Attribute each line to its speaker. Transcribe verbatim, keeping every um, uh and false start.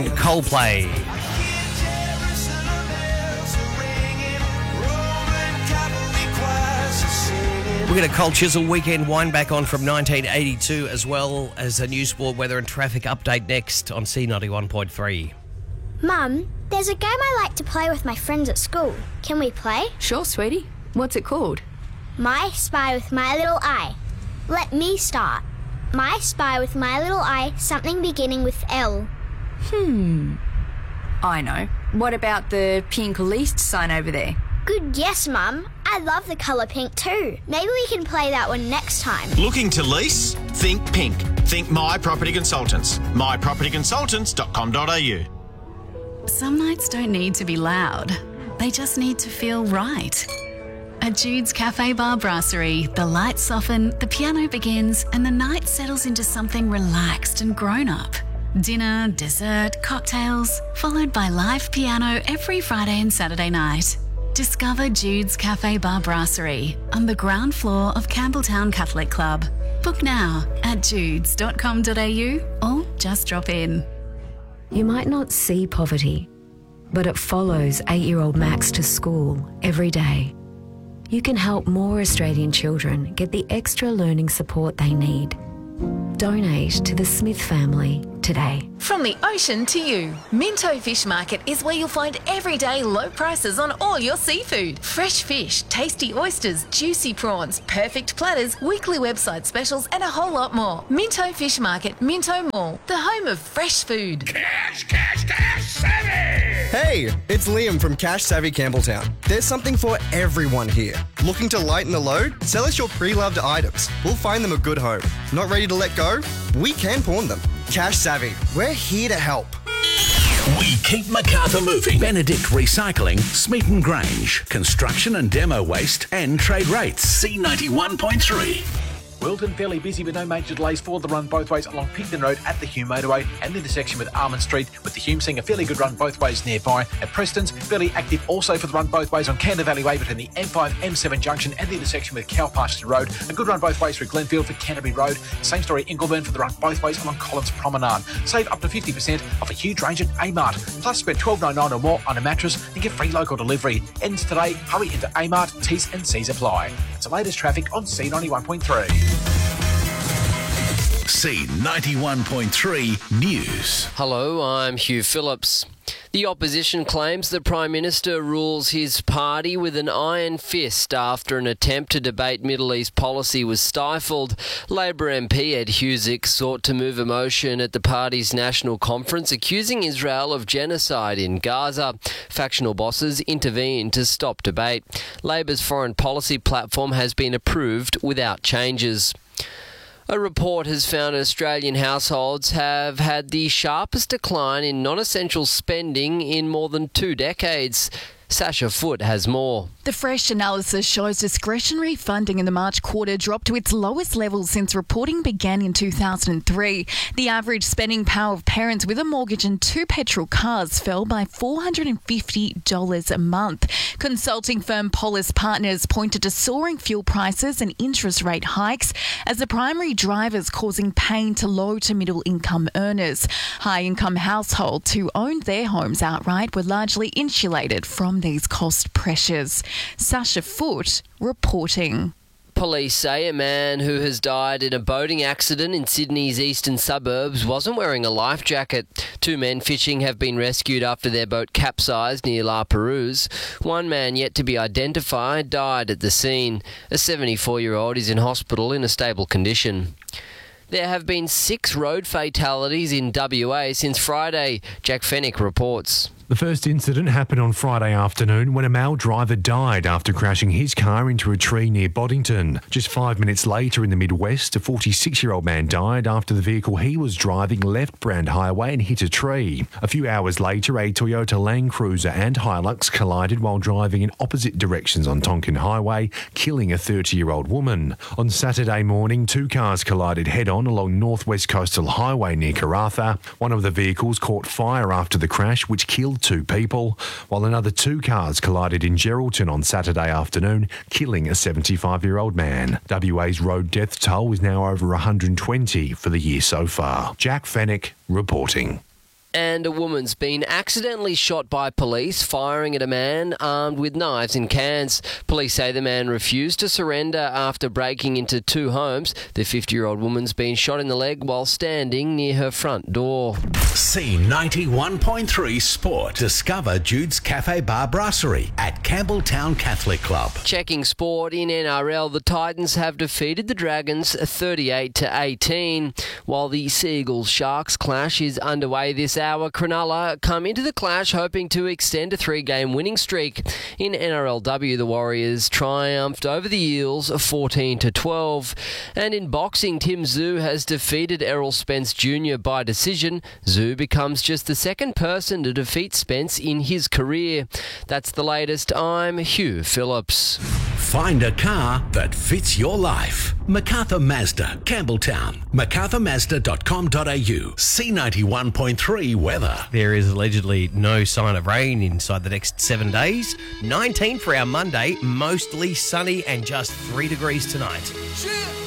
Speaker 1: Coldplay. We're going to Cold Chisel Weekend Wine back on from nineteen eighty-two, as well as a new sport weather and traffic update next on C ninety-one point three.
Speaker 2: Mum, there's a game I like to play with my friends at school. Can we play?
Speaker 3: Sure, sweetie. What's it called?
Speaker 2: My Spy with My Little Eye. Let me start. My Spy with My Little Eye, something beginning with L.
Speaker 3: Hmm. I know. What about the pink least sign over there?
Speaker 2: Good guess, Mum. I love the colour pink too. Maybe we can play that one next time.
Speaker 4: Looking to lease? Think pink. Think My Property Consultants. my property consultants dot com dot a u.
Speaker 5: Some nights don't need to be loud. They just need to feel right. At Jude's Cafe Bar Brasserie, the lights soften, the piano begins, and the night settles into something relaxed and grown-up. Dinner, dessert, cocktails, followed by live piano every Friday and Saturday night. Discover Jude's Cafe Bar Brasserie on the ground floor of Campbelltown Catholic Club. Book now at judes dot com dot a u or just drop in.
Speaker 6: You might not see poverty, but it follows eight-year-old Max to school every day. You can help more Australian children get the extra learning support they need. Donate to the Smith family today.
Speaker 7: From the ocean to you, Minto Fish Market is where you'll find everyday low prices on all your seafood. Fresh fish, tasty oysters, juicy prawns, perfect platters, weekly website specials and a whole lot more. Minto Fish Market, Minto Mall, the home of fresh food.
Speaker 8: Cash, cash, cash, savvy!
Speaker 9: Hey, it's Liam from Cash Savvy Campbelltown. There's something for everyone here. Looking to lighten the load? Sell us your pre-loved items. We'll find them a good home. Not ready to let go? We can pawn them. Cash Savvy, we're here to help.
Speaker 8: We keep Macarthur moving. Benedict Recycling, Smeaton Grange, construction and demo waste, and trade rates. C ninety-one point three.
Speaker 10: Wilton fairly busy with no major delays for the run both ways along Picton Road at the Hume Motorway and the intersection with Armand Street, with the Hume seeing a fairly good run both ways nearby. At Preston's, fairly active also for the run both ways on Canada Valley Way between the M five M seven junction and the intersection with Cowpasture Road. A good run both ways through Glenfield for Canterbury Road. Same story Ingleburn for the run both ways along Collins Promenade. Save up to fifty percent off a huge range at Amart. Plus spend twelve ninety-nine or more on a mattress and get free local delivery. Ends today. Hurry into Amart. T's and C's apply. It's the latest traffic on C ninety-one point three.
Speaker 8: C ninety-one point three News.
Speaker 11: Hello, I'm Hugh Phillips. The opposition claims the Prime Minister rules his party with an iron fist after an attempt to debate Middle East policy was stifled. Labor M P Ed Husick sought to move a motion at the party's national conference accusing Israel of genocide in Gaza. Factional bosses intervened to stop debate. Labor's foreign policy platform has been approved without changes. A report has found Australian households have had the sharpest decline in non-essential spending in more than two decades. Sasha Foote has more.
Speaker 12: The fresh analysis shows discretionary funding in the March quarter dropped to its lowest level since reporting began in two thousand three. The average spending power of parents with a mortgage and two petrol cars fell by four hundred fifty dollars a month. Consulting firm Polis Partners pointed to soaring fuel prices and interest rate hikes as the primary drivers causing pain to low to middle income earners. High income households who owned their homes outright were largely insulated from these cost pressures. Sasha Foote reporting.
Speaker 11: Police say a man who has died in a boating accident in Sydney's eastern suburbs wasn't wearing a life jacket. Two men fishing have been rescued after their boat capsized near La Perouse. One man yet to be identified died at the scene. A seventy-four-year-old is in hospital in a stable condition. There have been six road fatalities in W A since Friday. Jack Fennick reports.
Speaker 13: The first incident happened on Friday afternoon when a male driver died after crashing his car into a tree near Boddington. Just five minutes later in the Midwest, a forty-six-year-old man died after the vehicle he was driving left Brand Highway and hit a tree. A few hours later, a Toyota Land Cruiser and Hilux collided while driving in opposite directions on Tonkin Highway, killing a thirty-year-old woman. On Saturday morning, two cars collided head-on along North West Coastal Highway near Karratha. One of the vehicles caught fire after the crash, which killed two people, while another two cars collided in Geraldton on Saturday afternoon, killing a seventy-five-year-old man. W A's road death toll is now over one hundred twenty for the year so far. Jack Fennick reporting.
Speaker 11: And a woman's been accidentally shot by police firing at a man armed with knives in Cairns. Police say the man refused to surrender after breaking into two homes. The fifty-year-old woman's been shot in the leg while standing near her front door.
Speaker 8: C ninety-one point three Sport. Discover Jude's Cafe Bar Brasserie at Campbelltown Catholic Club.
Speaker 11: Checking sport in N R L, the Titans have defeated the Dragons thirty-eight to eighteen. While the Seagulls Sharks clash is underway this hour, Cronulla come into the clash hoping to extend a three-game winning streak. In N R L W, the Warriors triumphed over the Eels fourteen to twelve. And in boxing, Tim Tszyu has defeated Errol Spence Junior by decision. Tszyu becomes just the second person to defeat Spence in his career. That's the latest. I'm Hugh Phillips.
Speaker 8: Find a car that fits your life. MacArthur Mazda, Campbelltown. macarthur mazda dot com dot a u. C ninety-one point three weather.
Speaker 1: There is allegedly no sign of rain inside the next seven days. nineteen for our Monday, mostly sunny and just three degrees tonight.